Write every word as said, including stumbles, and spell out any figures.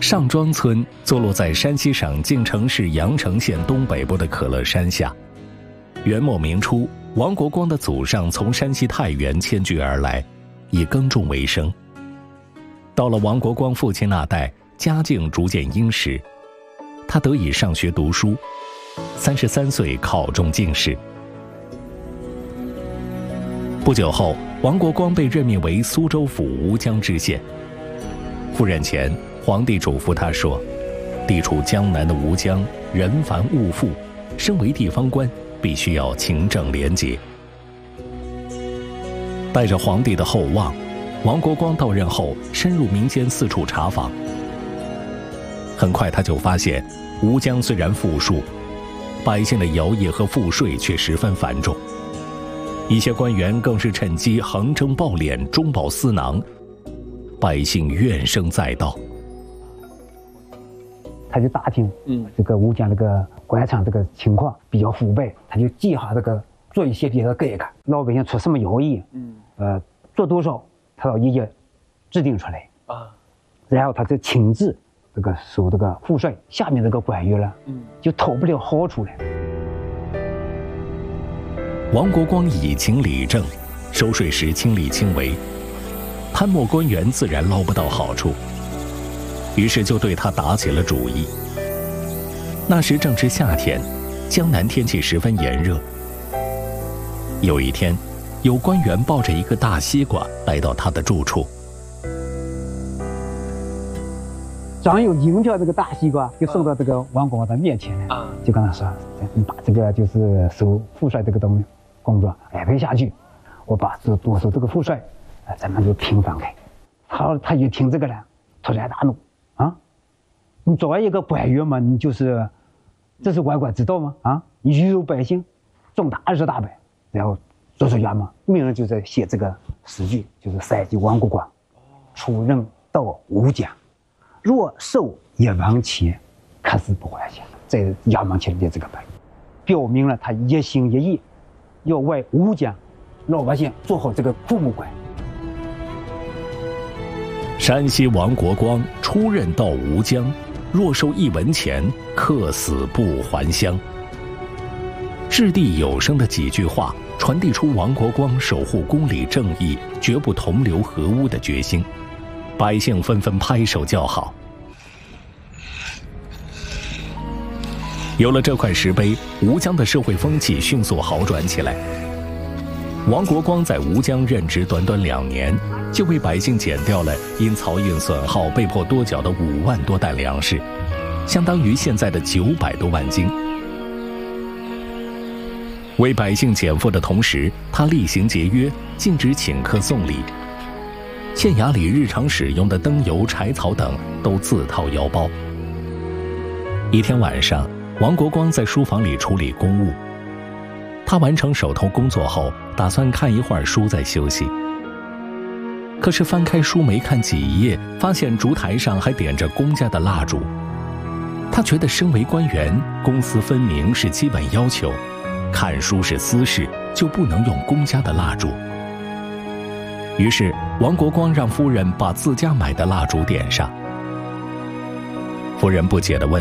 上庄村坐落在山西省晋城市阳城县东北部的可乐山下。元末明初，王国光的祖上从山西太原迁居而来，以耕种为生。到了王国光父亲那代，家境逐渐殷实，他得以上学读书，三十三岁考中进士。不久后，王国光被任命为苏州府吴江知县。赴任前，皇帝嘱咐他说，地处江南的吴江人繁物富，身为地方官，必须要勤政廉洁。带着皇帝的厚望，王国光到任后深入民间四处查访。很快他就发现，吴江虽然富庶，百姓的徭役和赋税却十分繁重，一些官员更是趁机横征暴敛，中饱私囊，百姓怨声载道。 他就打听，嗯，这个吴江这个官场这个情况比较腐败，他就计划这个做一些别的改革，老百姓出什么徭役，嗯，呃，做多少，他要一一制定出来啊，然后他就亲自这个收这个赋税，下面这个官员了，嗯，就讨不了好处了。 王国光以情理政，收税时亲力亲为，贪墨官员自然捞不到好处。于是就对他打起了主意。那时正值夏天，江南天气十分炎热。有一天，有官员抱着一个大西瓜来到他的住处， 长有银条这个大西瓜就送到这个王国光的面前了，就跟他说：“你把这个就是收赋税这个东工作安排下去，我把这多收这个赋税，咱们就平分开。”他他一听这个了，突然大怒。啊，你作为一个官员嘛，你就是这是外官知道吗？啊，你愚辱百姓，重大事大败，然后做出衙门，命人就在写这个诗句，就是塞给王国光，出任到吴江，若受一文钱，可是不还钱，在衙门前列这个本，表明了他一心一意要为吴江老百姓做好这个父母官。 山西王国光出任到吴江，若收一文钱，客死不还乡。掷地有声的几句话，传递出王国光守护公理正义、绝不同流合污的决心，百姓纷纷拍手叫好。有了这块石碑，吴江的社会风气迅速好转起来。王国光在吴江任职短短两年，就为百姓减掉了因漕运损耗被迫多缴的五万多担粮食，相当于现在的九百多万斤。为百姓减负的同时，他厉行节约，禁止请客送礼，县衙里日常使用的灯油、柴草等都自掏腰包。一天晚上，王国光在书房里处理公务。他完成手头工作后，打算看一会儿书再休息。可是翻开书没看几页，发现烛台上还点着公家的蜡烛。他觉得身为官员，公私分明是基本要求，看书是私事，就不能用公家的蜡烛。于是王国光让夫人把自家买的蜡烛点上。夫人不解地问：“